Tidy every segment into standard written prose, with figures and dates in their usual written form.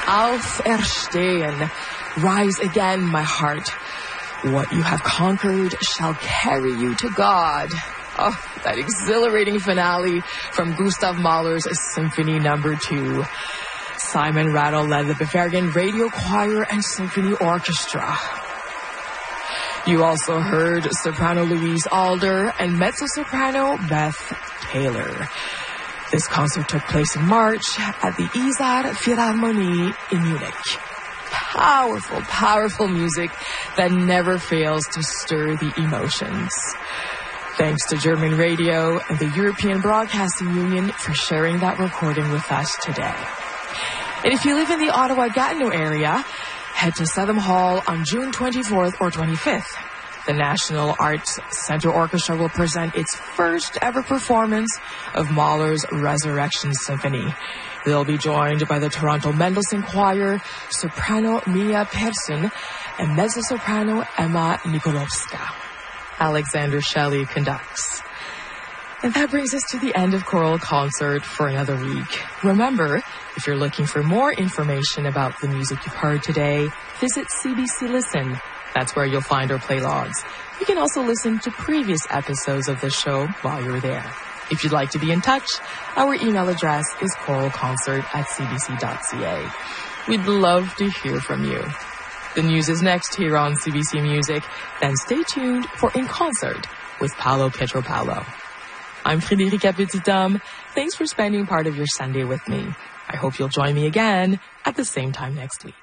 Auferstehen. Rise again, my heart. What you have conquered shall carry you to God. Oh, that exhilarating finale from Gustav Mahler's Symphony No. 2. Simon Rattle led the Bavarian Radio Choir and Symphony Orchestra. You also heard soprano Louise Alder and mezzo-soprano Beth Taylor. This concert took place in March at the Isar Philharmonie in Munich. Powerful, powerful music that never fails to stir the emotions. Thanks to German Radio and the European Broadcasting Union for sharing that recording with us today. And if you live in the Ottawa-Gatineau area, head to Southam Hall on June 24th or 25th. The National Arts Centre Orchestra will present its first ever performance of Mahler's Resurrection Symphony. They'll be joined by the Toronto Mendelssohn Choir, soprano Mia Persson, and mezzo-soprano Emma Nikolowska. Alexander Shelley conducts. And that brings us to the end of Choral Concert for another week. Remember, if you're looking for more information about the music you've heard today, visit CBC Listen. That's where you'll find our play logs. You can also listen to previous episodes of the show while you're there. If you'd like to be in touch, our email address is choralconcert@cbc.ca. We'd love to hear from you. The news is next here on CBC Music. Then stay tuned for In Concert with Paolo Pietropalo. I'm Frédérica Petit-Homme. Thanks for spending part of your Sunday with me. I hope you'll join me again at the same time next week.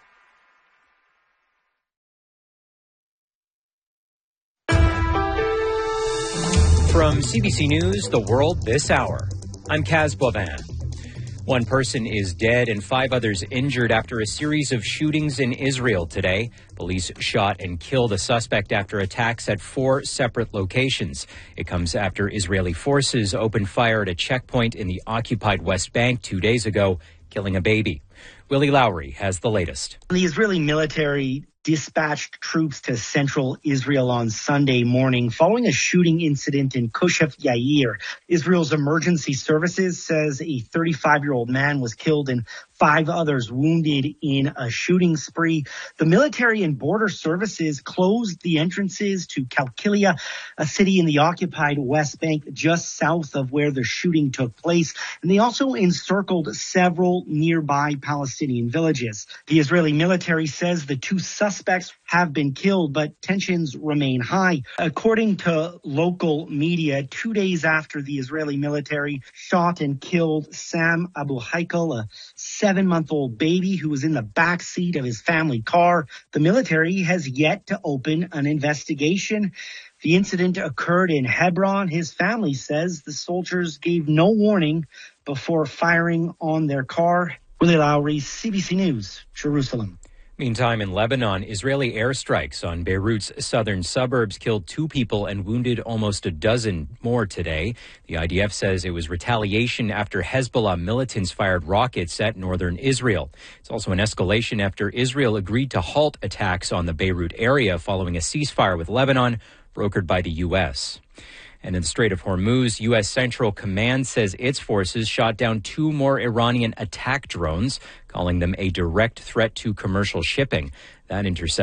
From CBC News, The World This Hour, I'm Kaz Bovin. One person is dead and 5 others injured after a series of shootings in Israel today. Police shot and killed a suspect after attacks at 4 separate locations. It comes after Israeli forces opened fire at a checkpoint in the occupied West Bank 2 days ago, killing a baby. Willie Lowry has the latest. The Israeli military dispatched troops to central Israel on Sunday morning following a shooting incident in Kushef Yair. Israel's emergency services says a 35-year-old man was killed and 5 others wounded in a shooting spree. The military and border services closed the entrances to Qalqilia, a city in the occupied West Bank just south of where the shooting took place. And they also encircled several nearby Palestinian villages. The Israeli military says the 2 suspects have been killed, but tensions remain high. According to local media, 2 days after the Israeli military shot and killed Sam Abu Haikal, a 7-month-old baby who was in the back seat of his family car, the military has yet to open an investigation. The incident occurred in Hebron. His family says the soldiers gave no warning before firing on their car. Willie Lowry, CBC News, Jerusalem. Meantime, in Lebanon, Israeli airstrikes on Beirut's southern suburbs killed 2 people and wounded almost a dozen more today. The IDF says it was retaliation after Hezbollah militants fired rockets at northern Israel. It's also an escalation after Israel agreed to halt attacks on the Beirut area following a ceasefire with Lebanon brokered by the U.S. And in the Strait of Hormuz, U.S. Central Command says its forces shot down 2 more Iranian attack drones, calling them a direct threat to commercial shipping. That intercepted